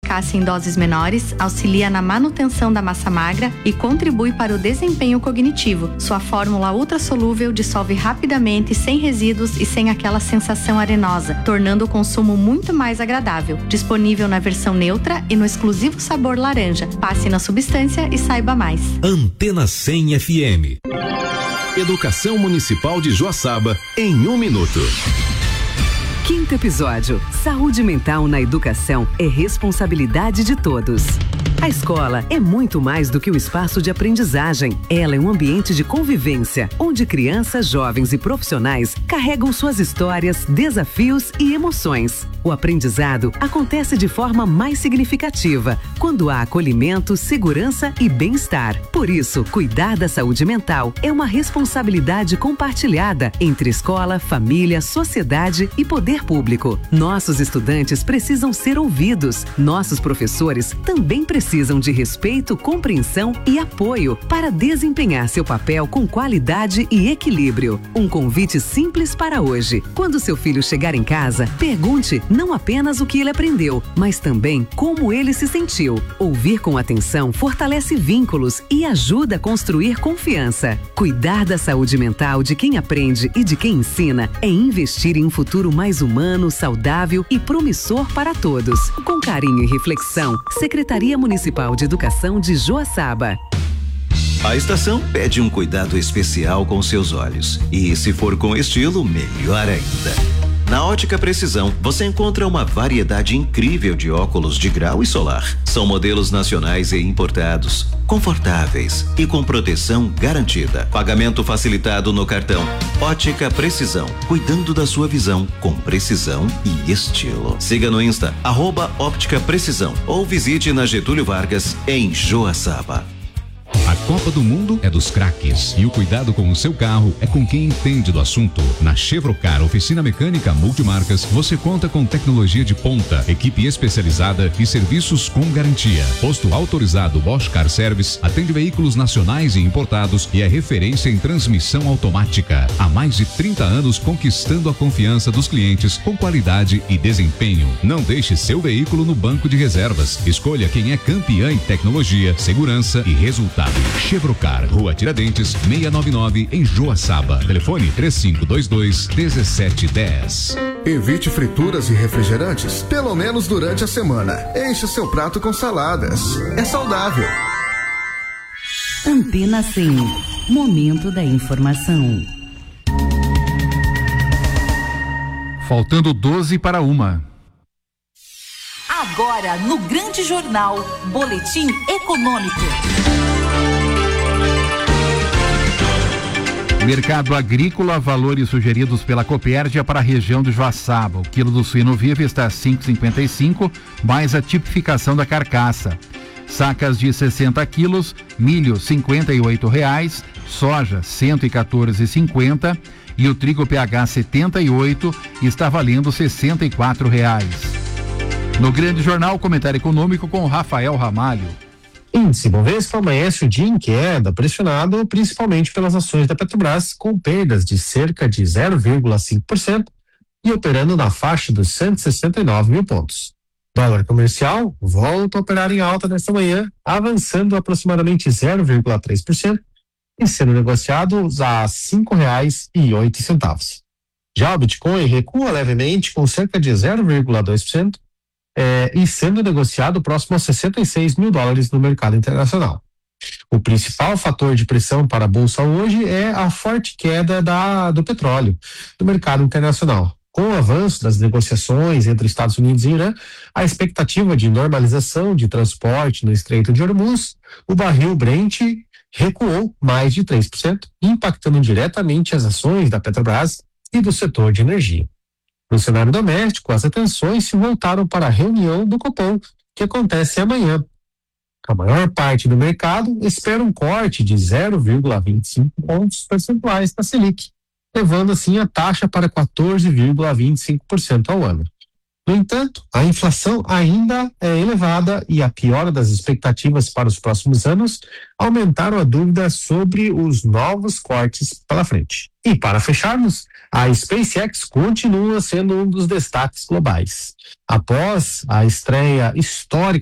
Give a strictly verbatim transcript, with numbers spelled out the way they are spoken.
eficácia em doses menores, auxilia na manutenção da massa magra e contribui para o desempenho cognitivo. Sua fórmula ultrassolúvel dissolve rapidamente, sem resíduos e sem aquela sensação arenosa, tornando o consumo muito mais agradável. Disponível na versão neutra e no exclusivo sabor laranja. Passe na substância e saiba mais. Antena cem F M. Educação Municipal de Joaçaba em um minuto. Quinto episódio. Saúde mental na educação é responsabilidade de todos. A escola é muito mais do que o espaço de aprendizagem. Ela é um ambiente de convivência, onde crianças, jovens e profissionais carregam suas histórias, desafios e emoções. O aprendizado acontece de forma mais significativa quando há acolhimento, segurança e bem-estar. Por isso, cuidar da saúde mental é uma responsabilidade compartilhada entre escola, família, sociedade e poder público. Nossos estudantes precisam ser ouvidos. Nossos professores também precisam precisam de respeito, compreensão e apoio para desempenhar seu papel com qualidade e equilíbrio. Um convite simples para hoje. Quando seu filho chegar em casa, pergunte não apenas o que ele aprendeu, mas também como ele se sentiu. Ouvir com atenção fortalece vínculos e ajuda a construir confiança. Cuidar da saúde mental de quem aprende e de quem ensina é investir em um futuro mais humano, saudável e promissor para todos. Com carinho e reflexão, Secretaria Municipal Municipal de Educação de Joaçaba. A estação pede um cuidado especial com seus olhos. E se for com estilo, melhor ainda. Na Ótica Precisão, você encontra uma variedade incrível de óculos de grau e solar. São modelos nacionais e importados, confortáveis e com proteção garantida. Pagamento facilitado no cartão. Ótica Precisão, cuidando da sua visão com precisão e estilo. Siga no Insta, arroba Óptica Precisão, ou visite na Getúlio Vargas, em Joaçaba. A Copa do Mundo é dos craques e o cuidado com o seu carro é com quem entende do assunto. Na Chevrocar Oficina Mecânica Multimarcas, você conta com tecnologia de ponta, equipe especializada e serviços com garantia. Posto autorizado Bosch Car Service, atende veículos nacionais e importados e é referência em transmissão automática. Há mais de trinta anos conquistando a confiança dos clientes com qualidade e desempenho. Não deixe seu veículo no banco de reservas. Escolha quem é campeã em tecnologia, segurança e resultado. Chevrocar, Rua Tiradentes, seiscentos e noventa e nove, em Joaçaba. Telefone três cinco dois dois, um sete um zero. Evite frituras e refrigerantes, pelo menos durante a semana. Encha seu prato com saladas. É saudável. Antena cem. Momento da informação. Faltando doze para uma. Agora, no Grande Jornal, Boletim Econômico. Mercado agrícola, valores sugeridos pela Copérdia para a região de Joaçaba. O quilo do suíno vivo está a cinco reais e cinquenta e cinco centavos, mais a tipificação da carcaça. Sacas de sessenta quilos, milho cinquenta e oito reais, soja cento e quatorze reais e cinquenta centavos e o trigo P H setenta e oito está valendo sessenta e quatro reais. No Grande Jornal, comentário econômico com Rafael Ramalho. Índice Bovespa amanhece o dia em queda, pressionado principalmente pelas ações da Petrobras, com perdas de cerca de zero vírgula cinco por cento e operando na faixa dos cento e sessenta e nove mil pontos. Dólar comercial volta a operar em alta nesta manhã, avançando aproximadamente zero vírgula três por cento e sendo negociado a cinco reais e oito centavos. Já o Bitcoin recua levemente com cerca de zero vírgula dois por cento É, e sendo negociado próximo a sessenta e seis mil dólares no mercado internacional. O principal fator de pressão para a Bolsa hoje é a forte queda da, do petróleo do mercado internacional. Com o avanço das negociações entre Estados Unidos e Irã, a expectativa de normalização de transporte no Estreito de Hormuz, o barril Brent recuou mais de três por cento, impactando diretamente as ações da Petrobras e do setor de energia. No cenário doméstico, as atenções se voltaram para a reunião do Copom, que acontece amanhã. A maior parte do mercado espera um corte de zero vírgula vinte e cinco pontos percentuais na Selic, levando assim a taxa para quatorze vírgula vinte e cinco por cento ao ano. No entanto, a inflação ainda é elevada e a piora das expectativas para os próximos anos aumentaram a dúvida sobre os novos cortes pela frente. E para fecharmos, a SpaceX continua sendo um dos destaques globais. Após a estreia histórica